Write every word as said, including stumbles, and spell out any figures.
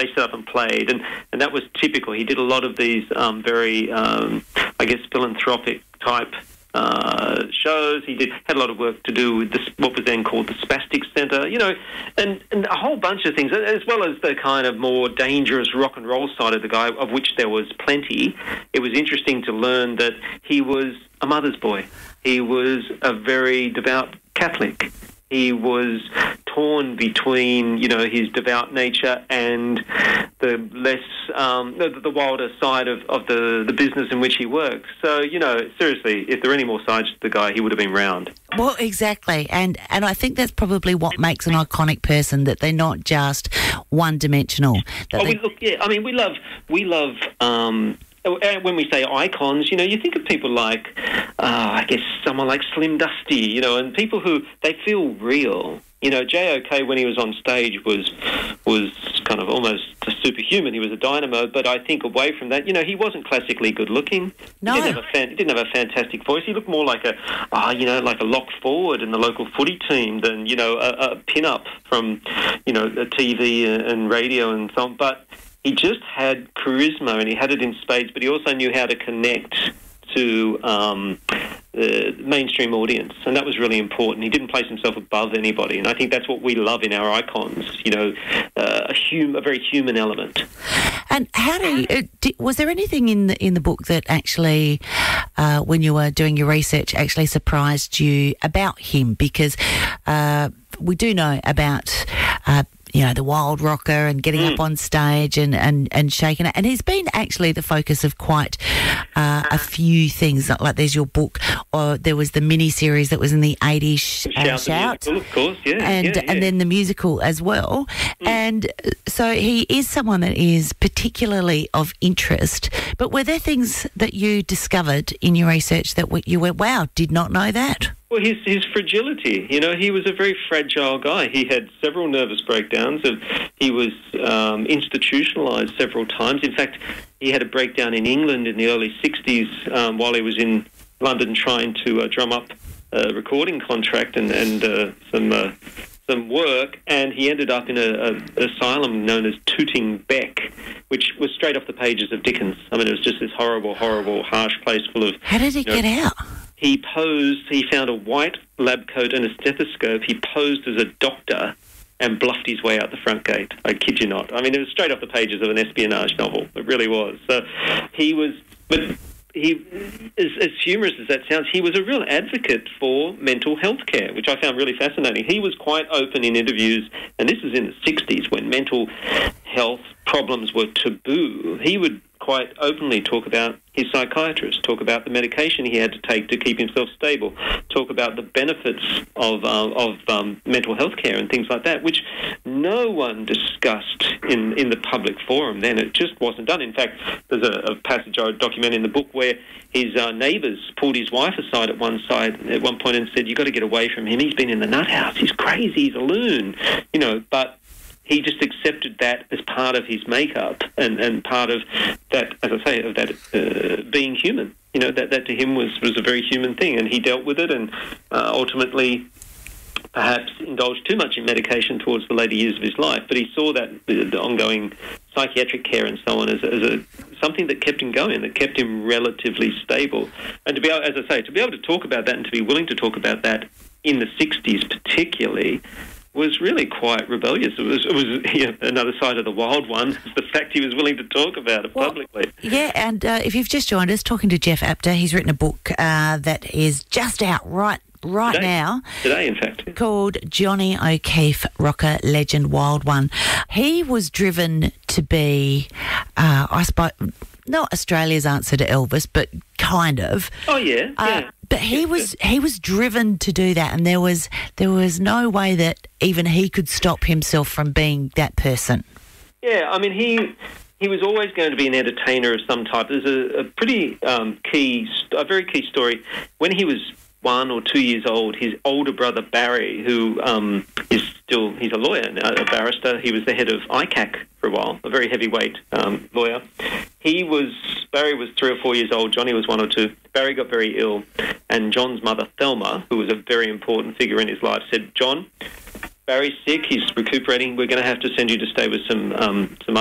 they set up and played, and, and that was typical. He did a lot of these um, very, um, I guess, philanthropic type uh, shows. He did had a lot of work to do with this, what was then called the Spastic Centre, you know, and, and a whole bunch of things, as well as the kind of more dangerous rock and roll side of the guy, of which there was plenty. It was interesting to learn that he was a mother's boy. He was a very devout Catholic. He was torn between, you know, his devout nature and the less, um, the, the wilder side of, of the, the business in which he works. So, you know, seriously, if there are any more sides to the guy, he would have been round. Well, exactly. And and I think that's probably what makes an iconic person, that they're not just one-dimensional. That oh, they... we, look, yeah, I mean, we love, we love... Um, when we say icons, you know, you think of people like, uh, I guess, someone like Slim Dusty, you know, and people who, they feel real. You know, J O K, when he was on stage, was was kind of almost a superhuman. He was a dynamo, but I think away from that, you know, he wasn't classically good-looking. No. He didn't have a, fan, he didn't have a fantastic voice. He looked more like a, uh, you know, like a lock forward in the local footy team than, you know, a, a pin-up from, you know, T V and radio and so on. But he just had charisma, and he had it in spades, but he also knew how to connect to um, the mainstream audience, and that was really important. He didn't place himself above anybody, and I think that's what we love in our icons, you know, uh, a, hum- a very human element. And how do you, uh, did, was there anything in the, in the book that actually, uh, when you were doing your research, actually surprised you about him? Because uh, we do know about... Uh, you know, the wild rocker and getting mm. up on stage and, and, and shaking it. And he's been actually the focus of quite uh, a few things. Like there's your book, or there was the mini-series that was in the eighties, uh, Shout. Shout. Musical, of course, yeah. And, yeah, yeah. and then the musical as well. Mm. And so he is someone that is particularly of interest. But were there things that you discovered in your research that you went, wow, did not know that? Well, his, his fragility, you know, he was a very fragile guy. He had several nervous breakdowns. And he was um, institutionalised several times. In fact, he had a breakdown in England in the early sixties um, while he was in London trying to uh, drum up a recording contract and, and uh, some uh, some work, and he ended up in an asylum known as Tooting Bec, which was straight off the pages of Dickens. I mean, it was just this horrible, horrible, harsh place full of... How did he you know, get out? He posed, he found a white lab coat and a stethoscope. He posed as a doctor and bluffed his way out the front gate. I kid you not. I mean, it was straight off the pages of an espionage novel. It really was. So he was, but he, as, as humorous as that sounds, he was a real advocate for mental health care, which I found really fascinating. He was quite open in interviews, and this was in the sixties when mental health problems were taboo. He would quite openly talk about his psychiatrist, talk about the medication he had to take to keep himself stable, talk about the benefits of uh, of um, mental health care and things like that, which no one discussed in, in the public forum then. It just wasn't done. In fact, there's a, a passage I document in the book where his uh, neighbours pulled his wife aside at one side at one point and said, "You've got to get away from him. He's been in the nut house. He's crazy. He's a loon." You know, but he just accepted that as part of his makeup and, and part of that, as I say, of that uh, being human. You know, that, that to him was, was a very human thing, and he dealt with it and uh, ultimately perhaps indulged too much in medication towards the later years of his life. But he saw that the, the ongoing psychiatric care and so on as, as a something that kept him going, that kept him relatively stable. And to be able, as I say, to be able to talk about that and to be willing to talk about that in the sixties particularly was really quite rebellious. It was, it was you know, another side of the wild one, the fact he was willing to talk about it well, publicly. Yeah, and uh, if you've just joined us, talking to Geoff Apter, he's written a book uh, that is just out right right today, now. Today, in fact. Called Johnny O'Keefe, Rocker, Legend, Wild One. He was driven to be, uh, I suppose, not Australia's answer to Elvis, but kind of. Oh, yeah, yeah. Uh, But he was he was driven to do that, and there was there was no way that even he could stop himself from being that person. Yeah, I mean, he he was always going to be an entertainer of some type. There's a, a pretty um, key, a very key story. When he was one or two years old, his older brother Barry, who um, is still, he's a lawyer, a barrister, he was the head of I C A C for a while, a very heavyweight um, lawyer. He was, Barry was three or four years old, Johnny was one or two. Barry got very ill, and John's mother, Thelma, who was a very important figure in his life, said, "John, Barry's sick, he's recuperating, we're going to have to send you to stay with some um, some